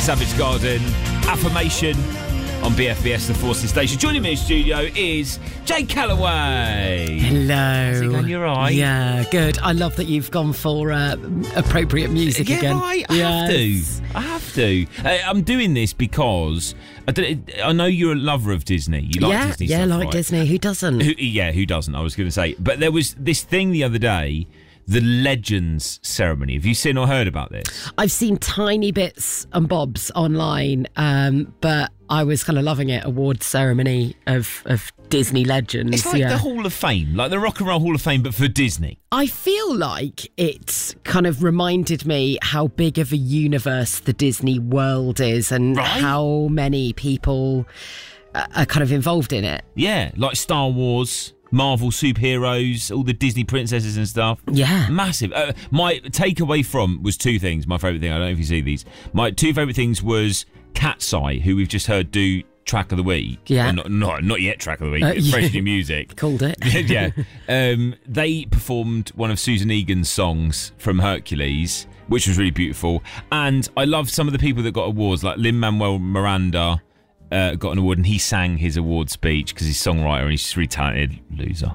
Savage Garden, Affirmation on BFBS, the Forcing Station. Joining me in the studio is Jade Calloway. Hello. How's it going? You all right? Yeah, good. I love that you've gone for appropriate music again. Right. I have to. I'm doing this because I know you're a lover of Disney. You like Disney stuff, like right? Disney. Who doesn't? Who doesn't? I was going to say. But there was this thing the other day, the Legends ceremony. Have you seen or heard about this? I've seen tiny bits and bobs online, but I was kind of loving it. Award ceremony of Disney legends. It's like the Hall of Fame, like the Rock and Roll Hall of Fame, but for Disney. I feel like it's kind of reminded me how big of a universe the Disney world is and how many people are kind of involved in it. Yeah, like Star Wars, Marvel superheroes, all the Disney princesses and stuff. Yeah. Massive. My takeaway from was two things. My favourite thing, I don't know if you see these. My two favourite things was Cat's Eye, who we've just heard do Track of the Week. Yeah. Not yet Track of the Week. Fresh new music. Called it. Yeah. They performed one of Susan Egan's songs from Hercules, which was really beautiful. And I loved some of the people that got awards, like Lin-Manuel Miranda got an award, and he sang his award speech because he's a songwriter and he's just really talented. Loser.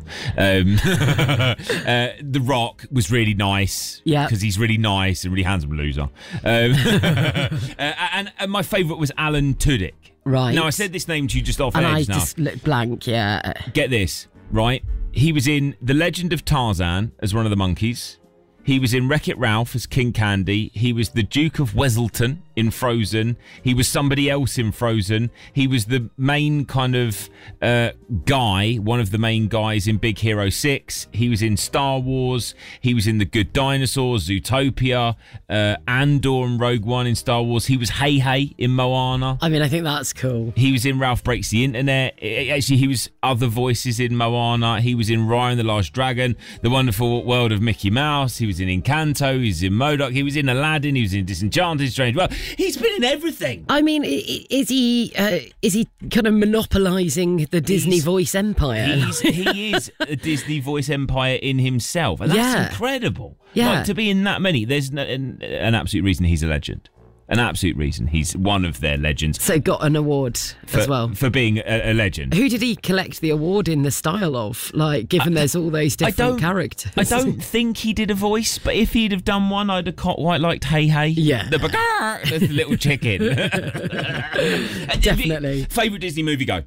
The Rock was really nice because he's really nice and really handsome. Loser. And my favourite was Alan Tudyk. Right. Now, I said this name to you just off and air I just now. just looked blank, yeah. Get this, right? He was in The Legend of Tarzan as one of the monkeys. He was in Wreck-It Ralph as King Candy. He was the Duke of Weselton in Frozen. He was somebody else in Frozen. He was the main kind of guy, one of the main guys in Big Hero 6. He was in Star Wars. He was in The Good Dinosaur, Zootopia, Andor and Rogue One in Star Wars. He was Hey Hey in Moana. I mean, I think that's cool. He was in Ralph Breaks the Internet. Actually, he was other voices in Moana. He was in Raya and the Last Dragon, The Wonderful World of Mickey Mouse. He was in Encanto. He was in MODOK. He was in Aladdin. He was in Disenchanted, Strange World. He's been in everything. I mean, is he kind of monopolising the Disney voice empire? He is a Disney voice empire in himself, and that's incredible. Yeah, like, to be in that many. There's an absolute reason he's a legend. An absolute reason he's one of their legends. So got an award as well for being a legend. Who did he collect the award in the style of? Like, given there's all those different characters. I don't think he did a voice, but if he'd have done one, I'd have quite liked Hey Hey. Yeah, the little chicken. Definitely. Favourite Disney movie? Go.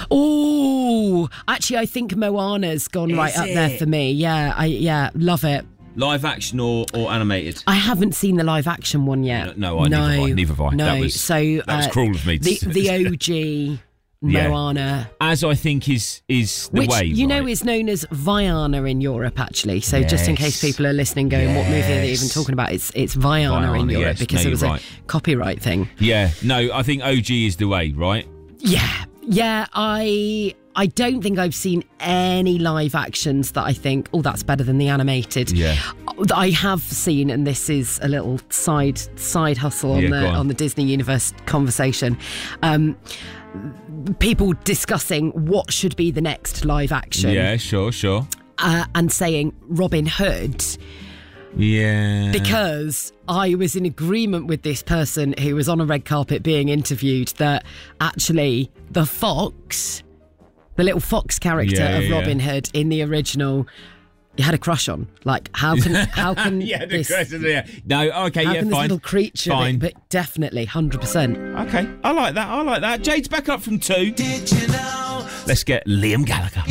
Oh, actually, I think Moana's gone right up there for me. Yeah, love it. Live action or animated? I haven't seen the live action one yet. Neither have I. No, that was cruel of me. The OG Moana, as I think is the which, way. You know, is known as Vaiana in Europe, actually. So just in case people are listening, going, what movie are they even talking about? It's Vaiana in Europe because it was a copyright thing. Yeah, no, I think OG is the way, right? Yeah. I don't think I've seen any live actions that I think, that's better than the animated. Yeah. I have seen, and this is a little side hustle on the Disney Universe conversation. People discussing what should be the next live action. Yeah, sure. And saying Robin Hood. Yeah. Because I was in agreement with this person who was on a red carpet being interviewed that actually the little fox character of Robin Hood in the original, you had a crush on. Like, how can this fine. little creature, but definitely 100%. Okay, I like that. Jade's back up from 2. Did you know? Let's get Liam Gallagher.